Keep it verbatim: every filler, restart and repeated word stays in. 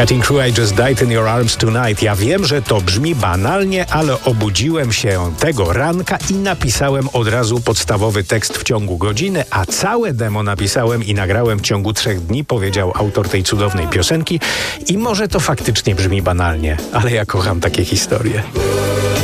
Cutting Crew, I Just Died in Your Arms Tonight. Ja wiem, że to brzmi banalnie, ale obudziłem się tego ranka i napisałem od razu podstawowy tekst w ciągu godziny, a całe demo napisałem i nagrałem w ciągu trzech dni, powiedział autor tej cudownej piosenki. I może to faktycznie brzmi banalnie, ale ja kocham takie historie.